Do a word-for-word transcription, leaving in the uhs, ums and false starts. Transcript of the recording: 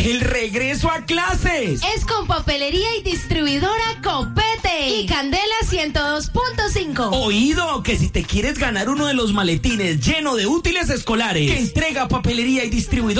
¡El regreso a clases! Es con Papelería y Distribuidora Copete y Candela ciento dos punto cinco. Oído, que si te quieres ganar uno de los maletines lleno de útiles escolares que entrega Papelería y Distribuidora